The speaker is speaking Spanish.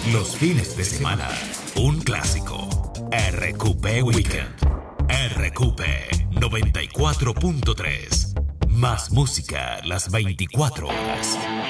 Los fines de semana, un clásico. RQP Weekend. RQP 94.3. Más música las 24 horas.